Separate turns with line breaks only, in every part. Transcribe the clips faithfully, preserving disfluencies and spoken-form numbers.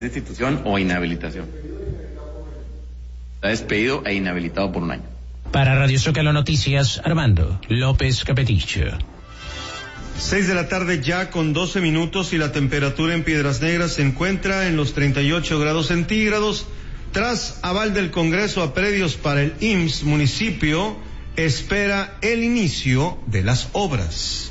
Destitución o inhabilitación. Está despedido e inhabilitado por un año.
Para Radio Zócalo Noticias, Armando López Capeticho.
Seis de la tarde ya con doce minutos y la temperatura en Piedras Negras se encuentra en los treinta y ocho grados centígrados. Tras aval del Congreso a predios para el I M S S, municipio espera el inicio de las obras.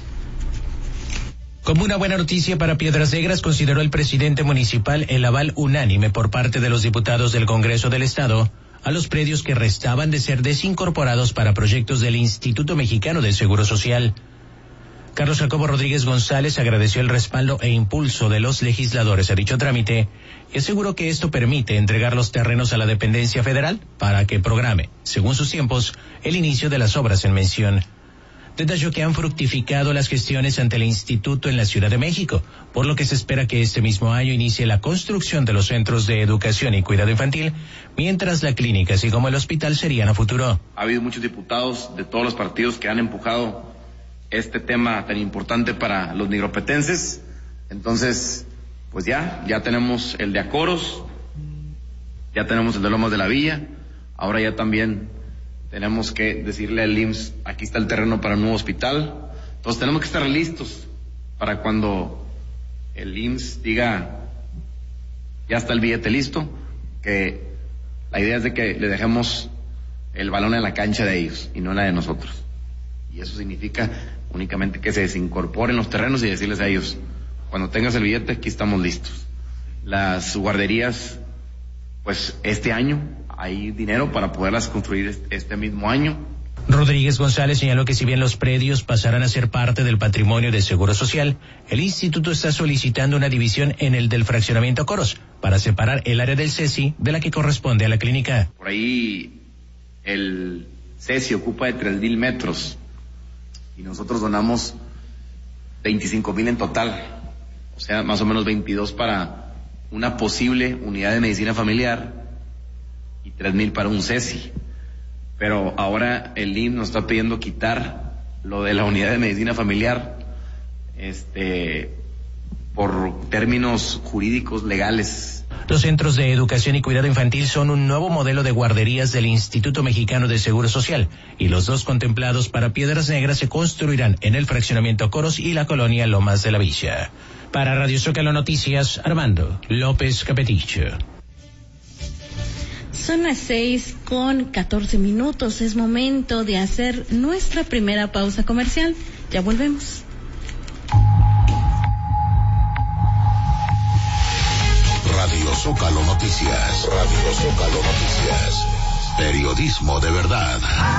Como una buena noticia para Piedras Negras, consideró el presidente municipal el aval unánime por parte de los diputados del Congreso del Estado a los predios que restaban de ser desincorporados para proyectos del Instituto Mexicano de Seguro Social. Carlos Jacobo Rodríguez González agradeció el respaldo e impulso de los legisladores a dicho trámite y aseguró que esto permite entregar los terrenos a la dependencia federal para que programe, según sus tiempos, el inicio de las obras en mención. Detalló que han fructificado las gestiones ante el instituto en la Ciudad de México, por lo que se espera que este mismo año inicie la construcción de los centros de educación y cuidado infantil, mientras la clínica, así como el hospital, serían a futuro.
Ha habido muchos diputados de todos los partidos que han empujado este tema tan importante para los nigropetenses. Entonces, pues ya, ya tenemos el de Acoros, ya tenemos el de Lomas de la Villa, ahora ya también tenemos que decirle al I M S S, aquí está el terreno para un nuevo hospital. Entonces tenemos que estar listos para cuando el I M S S diga, ya está el billete listo, que la idea es de que le dejemos el balón en la cancha de ellos y no en la de nosotros. Y eso significa únicamente que se desincorporen los terrenos y decirles a ellos, cuando tengas el billete, aquí estamos listos. Las guarderías, pues este año hay dinero para poderlas construir este mismo año.
Rodríguez González señaló que si bien los predios pasarán a ser parte del patrimonio de Seguro Social, el instituto está solicitando una división en el del fraccionamiento Acoros para separar el área del CESI de la que corresponde a la clínica.
Por ahí el CESI ocupa de tres mil metros y nosotros donamos veinticinco mil en total, o sea, más o menos veintidós para una posible unidad de medicina familiar y tres mil para un CESI. Pero ahora el I M S S nos está pidiendo quitar lo de la unidad de medicina familiar, este, por términos jurídicos legales.
Los centros de educación y cuidado infantil son un nuevo modelo de guarderías del Instituto Mexicano de Seguro Social y los dos contemplados para Piedras Negras se construirán en el fraccionamiento Acoros y la colonia Lomas de la Villa. Para Radio Zócalo Noticias, Armando López Capeticho.
Son las seis con catorce minutos. Es momento de hacer nuestra primera pausa comercial. Ya volvemos.
Radio Zócalo Noticias. Radio Zócalo Noticias. Periodismo de verdad.